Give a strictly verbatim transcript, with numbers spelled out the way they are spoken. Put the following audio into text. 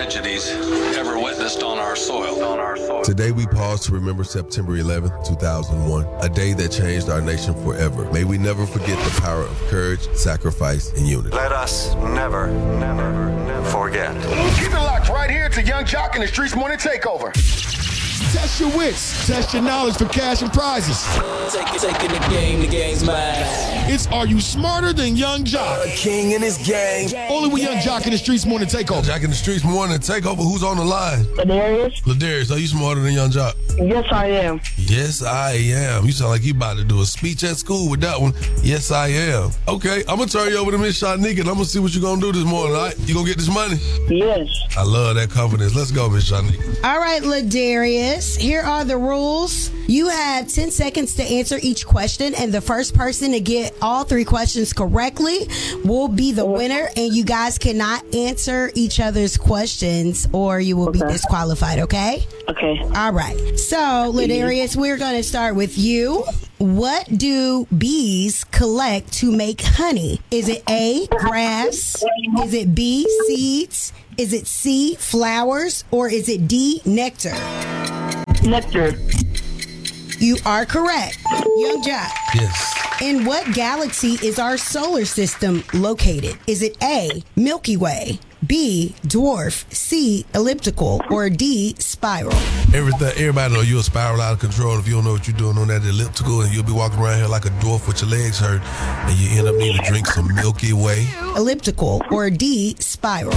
tragedies ever witnessed on our soil. On our soil. Today we pause to remember September eleventh, two thousand one, a day that changed our nation forever. May we never forget the power of courage, sacrifice, and unity. Let us never, never, never forget. Keep it locked right here to Young Jock and the Streets Morning Takeover. Test your wits. Test your knowledge for cash and prizes. Take it, taking the game, the game's mine. It's Are You Smarter Than Young Jock? A king in his gang. Only with Young Jock in the Streets Morning Takeover. Jock in the Streets Morning Takeover. Who's on the line? Ladarius. Ladarius, are you smarter than Young Jock? Yes, I am. Yes, I am. You sound like you about to do a speech at school with that one. Yes, I am. Okay, I'm going to turn you over to Miss Shanika, and I'm going to see what you're going to do this morning, all right? You going to get this money? Yes. I love that confidence. Let's go, Miss Shanika. All right, Ladarius, here are the rules. You have ten seconds to answer each question, and the first person to get all three questions correctly will be the winner, and you guys cannot answer each other's questions or you will okay. be disqualified, okay? Okay. All right. So, Ladarius, we're going to start with you. What do bees collect to make honey? Is it A, grass? Is it B, seeds? Is it C, flowers? Or is it D, nectar? Nectar. You are correct. Young Jock. Yes. In what galaxy is our solar system located? Is it A, Milky Way, B, dwarf, C, elliptical, or D, spiral? Everything, everybody know you're a spiral out of control if you don't know what you're doing on that elliptical, and you'll be walking around here like a dwarf with your legs hurt, and you end up needing to drink some Milky Way. Elliptical, or D, spiral?